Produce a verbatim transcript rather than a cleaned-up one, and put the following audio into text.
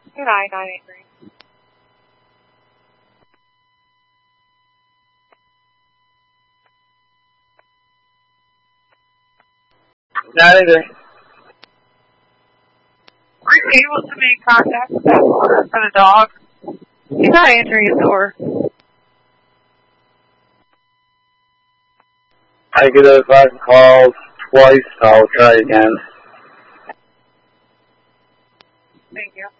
Good night, nine eight three. Not either. Are you able to make contact with that owner for the dog? He's not answering his door. I get a five calls twice, I'll try again. Thank you.